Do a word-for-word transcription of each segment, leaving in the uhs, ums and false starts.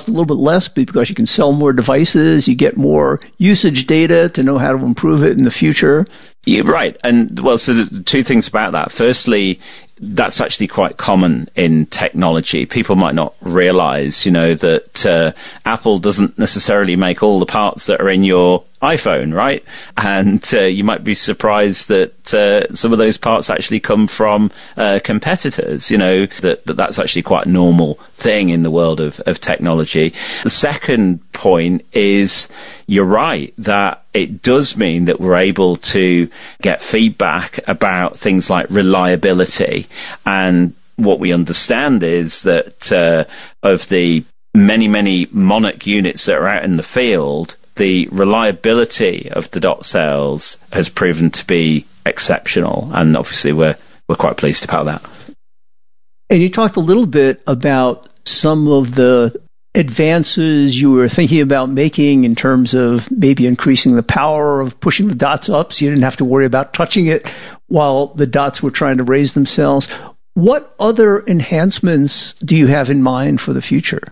a little bit less because you can sell more devices, you get more usage data to know how to improve it in the future. You're right. And, well, so the two things about that. Firstly, that's actually quite common in technology. People might not realize, you know, that uh, Apple doesn't necessarily make all the parts that are in your iPhone, right? And uh, you might be surprised that uh, some of those parts actually come from uh, competitors, you know, that, that that's actually quite a normal thing in the world of, of technology. The second point is, you're right, that it does mean that we're able to get feedback about things like reliability. And what we understand is that uh, of the many, many Monarch units that are out in the field, the reliability of the dot cells has proven to be exceptional. And obviously we're we're quite pleased about that. And you talked a little bit about some of the advances you were thinking about making in terms of maybe increasing the power of pushing the dots up so you didn't have to worry about touching it while the dots were trying to raise themselves. What other enhancements do you have in mind for the future?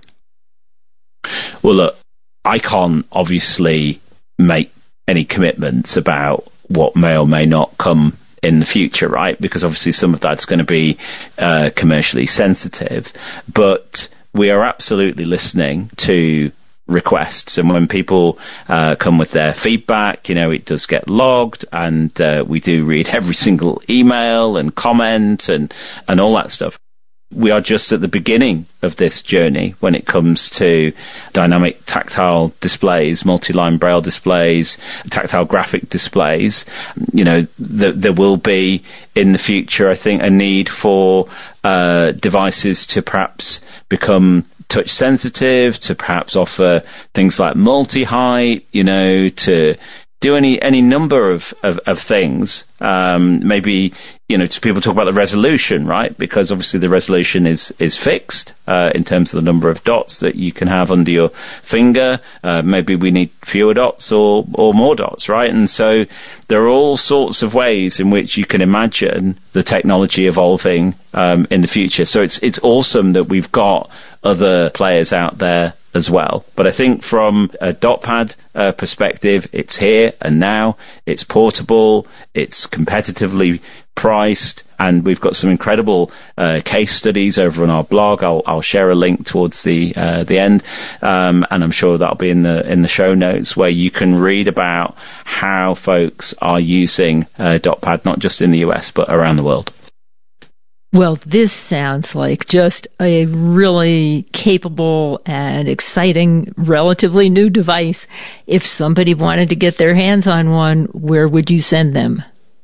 Well, look, I can't obviously make any commitments about what may or may not come in the future, right? Because obviously some of that's going to be uh, commercially sensitive. But we are absolutely listening to requests, and when people uh, come with their feedback, you know, it does get logged, and uh, we do read every single email and comment and and all that stuff. We are just at the beginning of this journey when it comes to dynamic tactile displays, multi-line braille displays, tactile graphic displays. You know, th- there will be in the future, I think, a need for uh, devices to perhaps become touch sensitive, to perhaps offer things like multi-height, you know, to do any any number of, of, of things. Um, maybe, you know, to people talk about the resolution, right? Because obviously the resolution is, is fixed uh, in terms of the number of dots that you can have under your finger. Uh, maybe we need fewer dots or, or more dots, right? And so there are all sorts of ways in which you can imagine the technology evolving um, in the future. So it's it's awesome that we've got other players out there as well. But I think from a DotPad uh, perspective, it's here and now. It's portable. It's competitively priced, and we've got some incredible uh, case studies over on our blog. I'll, I'll share a link towards the uh, the end, um, and I'm sure that'll be in the in the show notes, where you can read about how folks are using uh, DotPad, not just in the U S but around the world. Well, this sounds like just a really capable and exciting, relatively new device. If somebody wanted to get their hands on one, where would you send them?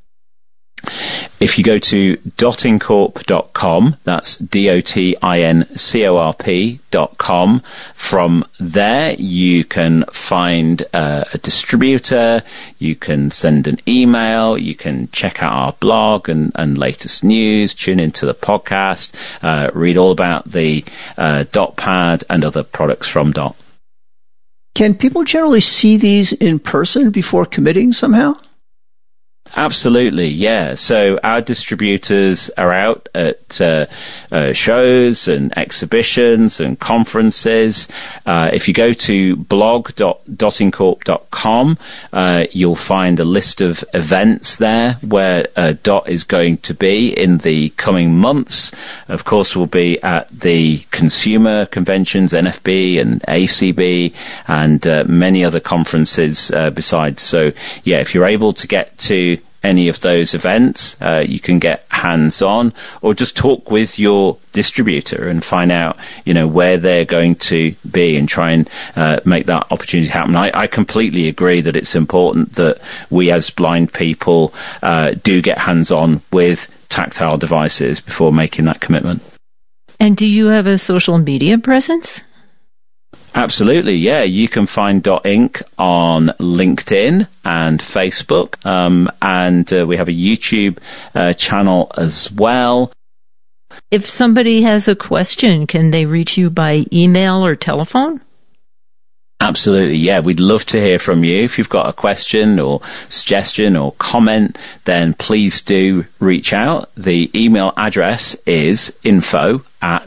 If you go to dotincorp dot com, that's D O T I N C O R P dot com, from there you can find uh, a distributor, you can send an email, you can check out our blog and, and latest news, tune into the podcast, uh, read all about the uh, DotPad and other products from Dot. Can people generally see these in person before committing somehow? Absolutely, yeah. So our distributors are out at uh, uh, shows and exhibitions and conferences. Uh, if you go to blog dot dotincorp dot com, uh, you'll find a list of events there where uh, Dot is going to be in the coming months. Of course, we'll be at the consumer conventions, N F B and A C B, and uh, many other conferences uh, besides. So, yeah, if you're able to get to any of those events, uh, you can get hands-on, or just talk with your distributor and find out, you know, where they're going to be and try and uh, make that opportunity happen. I, I completely agree that it's important that we as blind people uh, do get hands-on with tactile devices before making that commitment. And do you have a social media presence? Absolutely, yeah. You can find Dot Incorporated on LinkedIn and Facebook, um, and uh, we have a YouTube uh, channel as well. If somebody has a question, can they reach you by email or telephone? Absolutely, yeah. We'd love to hear from you. If you've got a question or suggestion or comment, then please do reach out. The email address is info at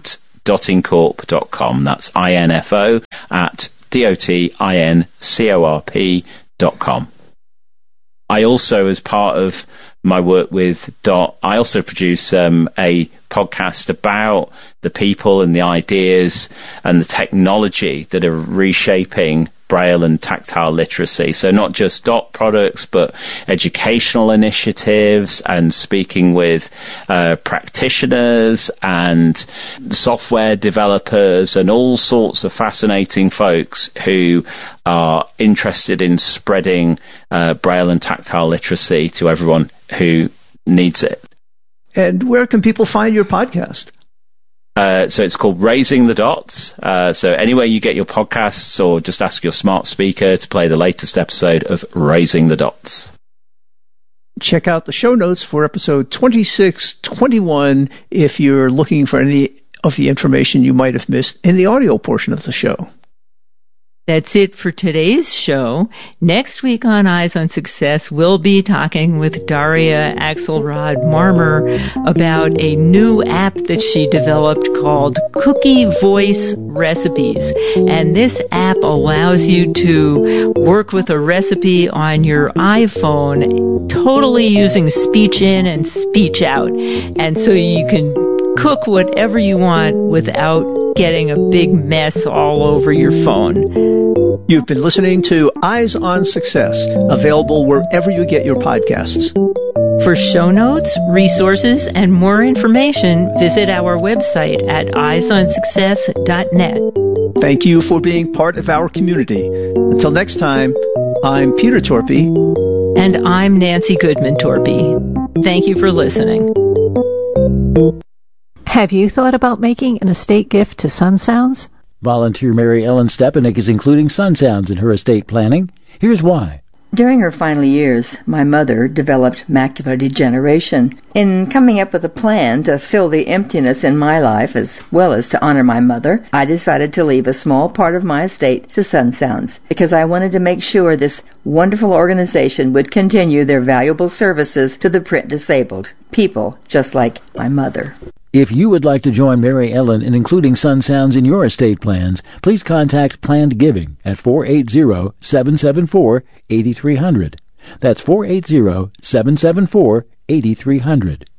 dotincorp dot com. That's I N F O at D O T I N C O R P dot com. I also, as part of my work with Dot, I also produce um, a podcast about the people and the ideas and the technology that are reshaping Braille and tactile literacy. So not just Dot products, but educational initiatives, and speaking with uh, practitioners and software developers and all sorts of fascinating folks who are interested in spreading uh, Braille and tactile literacy to everyone who needs it. And where can people find your podcast? Uh, so it's called Raising the Dots. Uh, so anywhere you get your podcasts, or just ask your smart speaker to play the latest episode of Raising the Dots. Check out the show notes for episode twenty-six twenty-one if you're looking for any of the information you might have missed in the audio portion of the show. That's it for today's show. Next week on Eyes on Success, we'll be talking with Daria Axelrod Marmer about a new app that she developed called Cookie Voice Recipes. And this app allows you to work with a recipe on your iPhone, totally using speech in and speech out. And so you can cook whatever you want without getting a big mess all over your phone. You've been listening to Eyes on Success, available wherever you get your podcasts. For show notes, resources, and more information, visit our website at eyes on success dot net. Thank you for being part of our community. Until next time, I'm Peter Torpy. And I'm Nancy Goodman Torpy. Thank you for listening. Have you thought about making an estate gift to Sun Sounds? Volunteer Mary Ellen Stepanek is including Sun Sounds in her estate planning. Here's why. During her final years, my mother developed macular degeneration. In coming up with a plan to fill the emptiness in my life as well as to honor my mother, I decided to leave a small part of my estate to Sun Sounds because I wanted to make sure this wonderful organization would continue their valuable services to the print disabled, people just like my mother. If you would like to join Mary Ellen in including Sun Sounds in your estate plans, please contact Planned Giving at four eight zero, seven seven four, eight three zero zero. That's four eight zero, seven seven four, eight three zero zero.